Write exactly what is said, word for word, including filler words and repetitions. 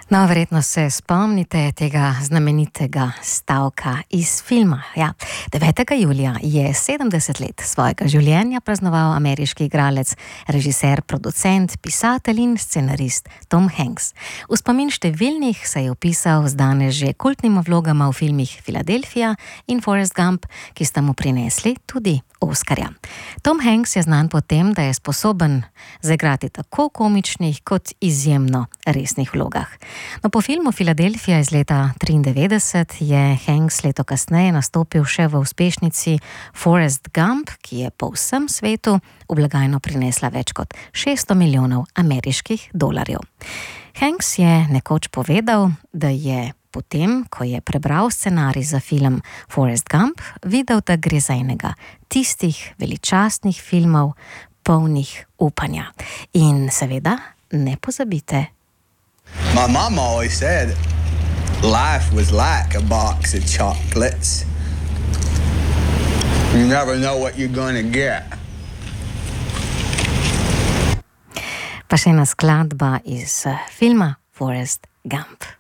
No, verjetno se spomnite tega znamenitega stavka iz filma. Ja, devetega julija je sedemdeset let svojega življenja praznoval ameriški igralec, režiser, producent, pisatelj in scenarist Tom Hanks. V spomin številnih se je vpisal z danes že kultnima vlogama v filmih Philadelphia in Forrest Gump, ki sta mu prinesli tudi Oskarja. Tom Hanks je znan po tem, da je sposoben zaigrati tako komičnih kot izjemno resnih vlogah. No, po filmu Philadelphia iz leta triindevetdeset je Hanks leto kasneje nastopil še v uspešnici Forrest Gump, ki je po vsem svetu v blagajno prinesla več kot šeststo milijonov ameriških dolarjev. Hanks je nekoč povedal, da je potem, ko je prebral scenarij za film Forrest Gump, videl, da gre za enega tistih veličastnih filmov, polnih upanja. In seveda, ne pozabite. My mom always said life was like a box of chocolates. You never know what you're gonna get. Pa še ena skladba iz filma Forrest Gump.